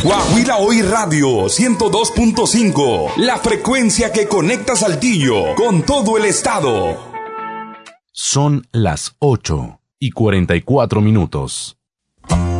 Guaguila Hoy Radio 102.5, la frecuencia que conecta Saltillo con todo el estado. Son las 8:44.